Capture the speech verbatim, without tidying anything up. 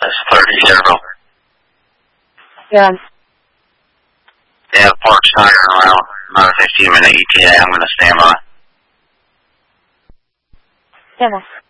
That's thirty zero. Yeah. They have Park Siren around. About a fifteen minute E T A. I'm going to stand by. Yeah.